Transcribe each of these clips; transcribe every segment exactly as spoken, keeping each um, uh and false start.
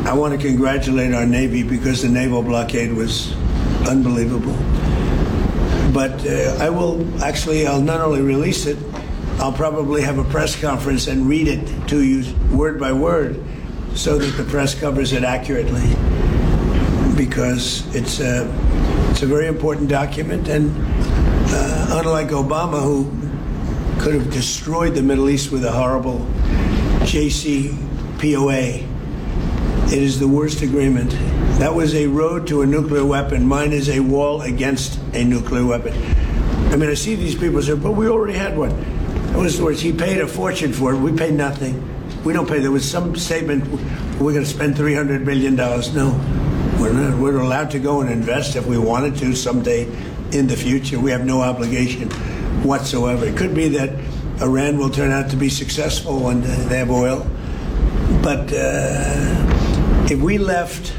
I want to congratulate our Navy because the naval blockade was unbelievable. But uh, I will actually, I'll not only release it, I'll probably have a press conference and read it to you word by word so that the press covers it accurately, because it's a, it's a very important document. And uh, unlike Obama, who could have destroyed the Middle East with a horrible J C P O A, it is the worst agreement. That was a road to a nuclear weapon. Mine is a wall against a nuclear weapon. I mean, I see these people say, but we already had one. In other words, he paid a fortune for it. We paid nothing. We don't pay. There was some statement, we're going to spend three hundred million dollars. No, we're not. We're allowed to go and invest if we wanted to someday in the future. We have no obligation whatsoever. It could be that Iran will turn out to be successful when they have oil. But uh, if we left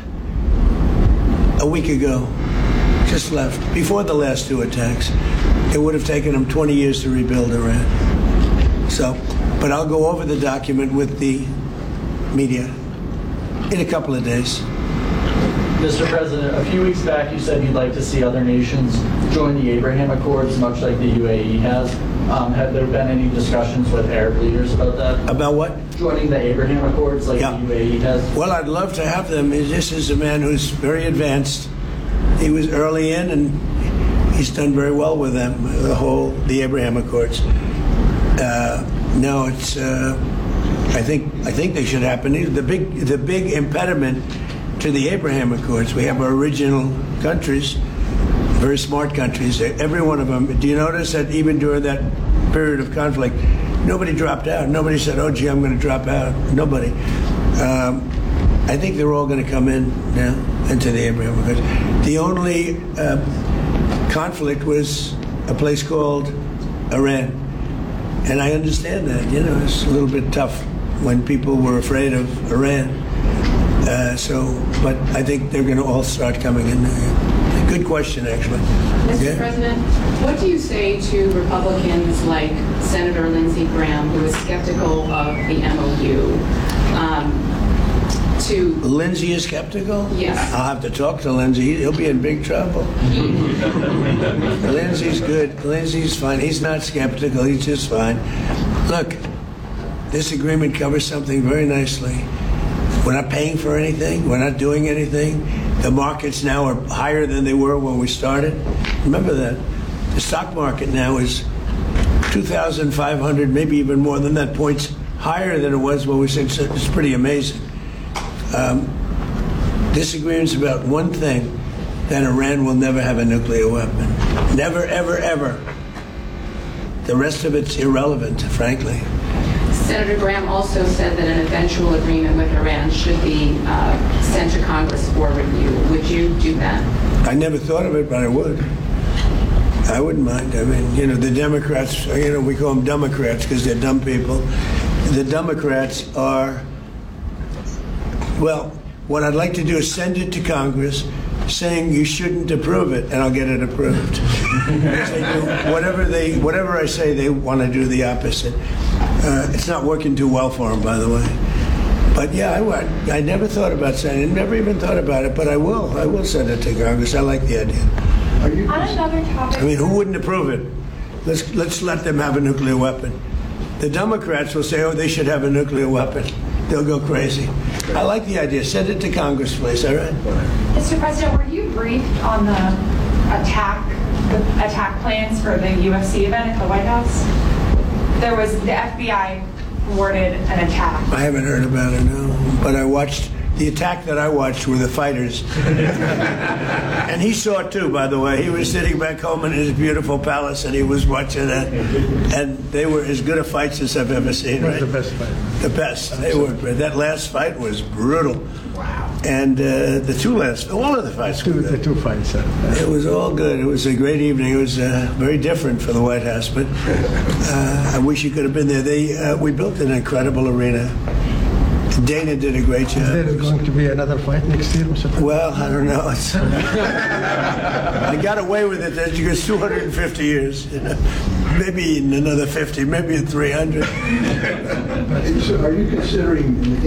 a week ago, just left, before the last two attacks, it would have taken them twenty years to rebuild Iran. So, but I'll go over the document with the media in a couple of days. Mister President, a few weeks back you said you'd like to see other nations join the Abraham Accords, much like the U A E has. Um, have there been any discussions with Arab leaders about that? About what? Joining the Abraham Accords like yeah. the U A E has? Well, I'd love to have them. This is a man who's very advanced. He was early in, and he's done very well with them, the whole, the Abraham Accords. Uh, no, it's, uh, I think, I think they should happen. The big, the big impediment to the Abraham Accords, we have our original countries, very smart countries, every one of them. Do you notice that even during that period of conflict, nobody dropped out? Nobody said, oh, gee, I'm going to drop out. Nobody. Um, I think they're all going to come in now into the Abraham Accords. The only uh, conflict was a place called Iran. And I understand that. You know, it's a little bit tough when people were afraid of Iran. Uh, so, but I think they're going to all start coming in. Good question, actually. Mister Yeah? President, what do you say to Republicans like Senator Lindsey Graham, who is skeptical of the M O U? Um, to Lindsey is skeptical? Yes. I'll have to talk to Lindsey. He'll be in big trouble. Lindsey's good. Lindsey's fine. He's not skeptical. He's just fine. Look, this agreement covers something very nicely. We're not paying for anything. We're not doing anything. The markets now are higher than they were when we started. Remember that. The stock market now is two thousand five hundred, maybe even more than that, points higher than it was when we said. It's pretty amazing. Um, this agreement's about one thing, that Iran will never have a nuclear weapon. Never, ever, ever. The rest of it's irrelevant, frankly. Senator Graham also said that an eventual agreement with Iran should be uh, sent to Congress for review. Would you do that? I never thought of it, but I would. I wouldn't mind. I mean, you know, the Democrats, you know, we call them Democrats because they're dumb people. The Democrats are, well, what I'd like to do is send it to Congress saying you shouldn't approve it, and I'll get it approved. They do whatever they, whatever I say, they want to do the opposite. Uh, it's not working too well for them, by the way. But yeah, I would. I never thought about sending it. Never even thought about it, but I will. I will send it to Congress. I like the idea. Are you On another topic. I mean, who wouldn't approve it? Let's let's let them have a nuclear weapon. The Democrats will say, oh, they should have a nuclear weapon. They'll go crazy. I like the idea. Send it to Congress, please. All right. Mister President, were you briefed on the attack, the attack plans for the U F C event at the White House? There was the F B I thwarted an attack. I haven't heard about it, no. But I watched. The attack that I watched were the fighters. And he saw it too, by the way. He was sitting back home in his beautiful palace and he was watching it. And they were as good a fights as I've ever seen, right? The best fight. The best. They were. That last fight was brutal. Wow. And uh, the two last, all of the fights Two, were the good. two fights. Uh, It was all good. It was a great evening. It was uh, very different for the White House, but uh, I wish you could have been there. They, uh, we built an incredible arena. Dana did a great job. There is going to be another fight next year, Mister President? Well, I don't know. It's, I got away with it that because two hundred fifty years, you know, maybe in another fifty, maybe in three hundred. So are you considering an increase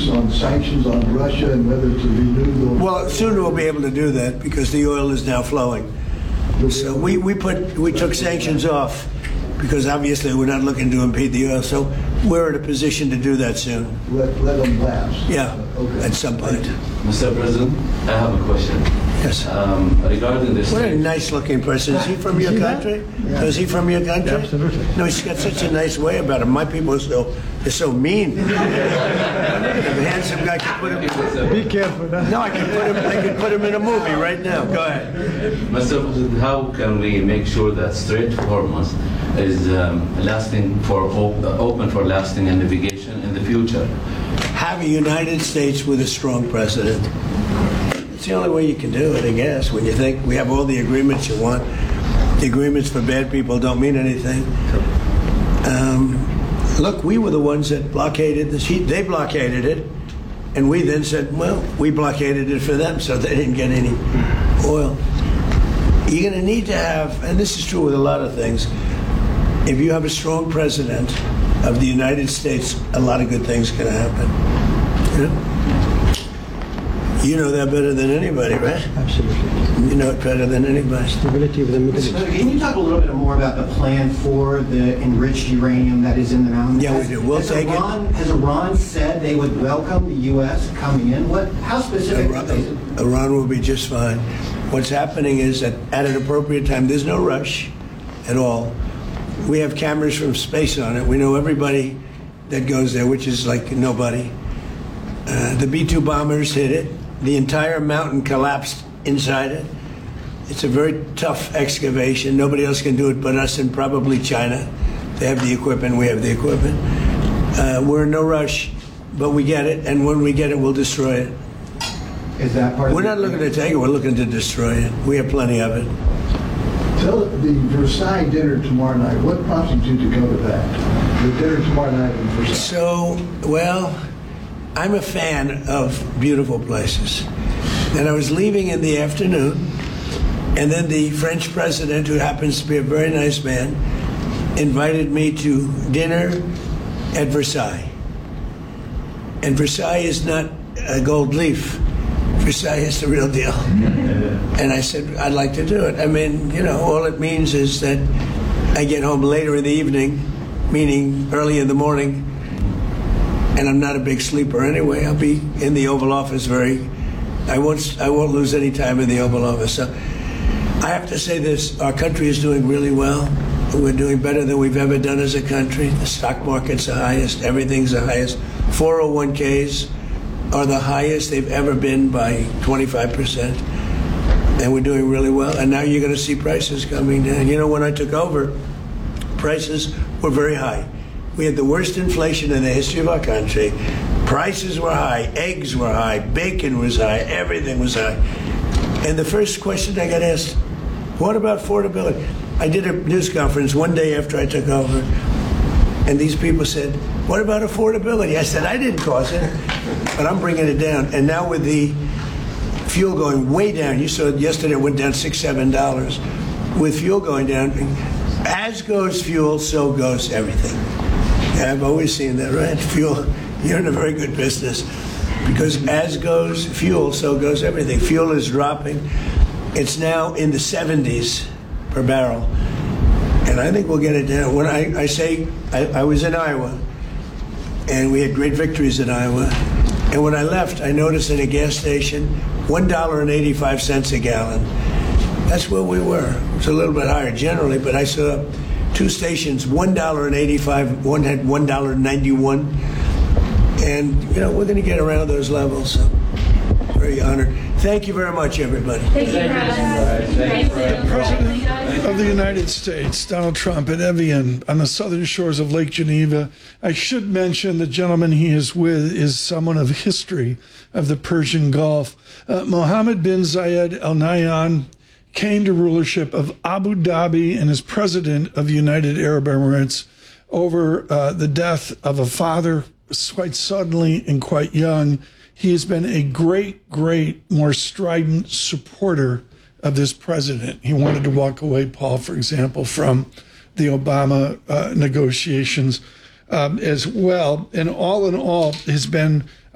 focus on sanctions on Russia and whether to renew those. Well, soon we'll be able to do that because the oil is now flowing. So we, we put we took sanctions off because obviously we're not looking to impede the oil. So we're in a position to do that soon. Let, let them lapse. Yeah, Okay. at some point. Mister President, I have a question. Yes. Um, regarding this. What a nice-looking person. Is he from your See that? country? Yeah. Is he from your country? Absolutely. No, he's got such a nice way about him. My people are so, they're so mean. Look at him, handsome guy. Can put him, Be careful. Huh? no, I can put him. I can put him in a movie right now. Go ahead. Mister President, how can we make sure that Strait of Hormuz is um, lasting for op- open for lasting and navigation in the future? Have a United States with a strong president. It's the only way you can do it, I guess. When you think we have all the agreements you want, the agreements for bad people don't mean anything. Um, look, we were the ones that blockaded the sheet. They blockaded it, and we then said, well, we blockaded it for them, so they didn't get any oil. You're going to need to have, and this is true with a lot of things, if you have a strong president of the United States, a lot of good things can happen. You know? You know that better than anybody, right? Absolutely. You know it better than anybody. Stability of the Middle Mister East. President, can you talk a little bit more about the plan for the enriched uranium that is in the mountains? Yeah, we do. We'll has take it. Iran, Has Iran said they would welcome the U S coming in? What? How specific? Iran, is it? Iran will be just fine. What's happening is that at an appropriate time, there's no rush at all. We have cameras from space on it. We know everybody that goes there, which is like nobody. Uh, the B two bombers hit it. The entire mountain collapsed inside it. It's a very tough excavation. Nobody else can do it but us and probably China. They have the equipment. We have the equipment. Uh, we're in no rush, but we get it, and when we get it, we'll destroy it. Is that part? We're of not the- looking to take it. We're looking to destroy it. We have plenty of it. Tell the Versailles dinner tomorrow night. What prompted you to go to that? The dinner tomorrow night in Versailles. So, well, I'm a fan of beautiful places. And I was leaving in the afternoon, and then the French president, who happens to be a very nice man, invited me to dinner at Versailles. And Versailles is not a gold leaf. Versailles is the real deal. And I said, I'd like to do it. I mean, you know, all it means is that I get home later in the evening, meaning early in the morning, and I'm not a big sleeper anyway. I'll be in the Oval Office very, I won't, I won't lose any time in the Oval Office. So I have to say this, our country is doing really well. We're doing better than we've ever done as a country. The stock market's the highest, everything's the highest. four oh one k's are the highest they've ever been by twenty-five percent. And we're doing really well. And now you're going to see prices coming down. You know, when I took over, prices were very high. We had the worst inflation in the history of our country. Prices were high, eggs were high, bacon was high, everything was high. And the first question I got asked, what about affordability? I did a news conference one day after I took over, and these people said, what about affordability? I said, I didn't cause it, but I'm bringing it down. And now with the fuel going way down, you saw it yesterday, it went down six, seven dollars. With fuel going down, as goes fuel, so goes everything. Yeah, I've always seen that, right? Fuel, you're in a very good business. Because as goes fuel, so goes everything. Fuel is dropping. It's now in the seventies per barrel. And I think we'll get it down. When I, I say, I, I was in Iowa, and we had great victories in Iowa. And when I left, I noticed at a gas station, one dollar and eighty-five cents a gallon. That's where we were. It was a little bit higher generally, but I saw two stations, one dollar and eighty-five, one had one dollar and ninety-one. And, you know, we're going to get around those levels. So very honored. Thank you very much, everybody. Thank you, President. President of the United States, Donald Trump, at Evian on the southern shores of Lake Geneva. I should mention the gentleman he is with is someone of history of the Persian Gulf. Uh, Mohammed bin Zayed Al Nahyan came to rulership of Abu Dhabi and is president of the United Arab Emirates over uh, the death of a father quite suddenly and quite young. He has been a great, great, more strident supporter of this president. He wanted to walk away, Paul, for example, from the Obama uh, negotiations um, as well. And all in all, has been